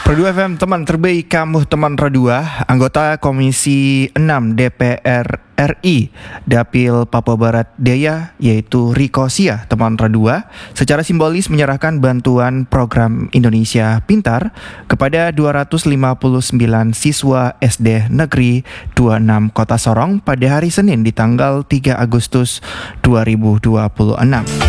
Pro2 FM, teman terbaik kamu teman Pro2. Anggota Komisi 6 DPR RI Dapil Papua Barat Daya, yaitu Riko Sia, teman Pro2, secara simbolis menyerahkan bantuan program Indonesia Pintar kepada 259 siswa SD Negeri 26 Kota Sorong pada hari Senin di tanggal 3 Agustus 2026.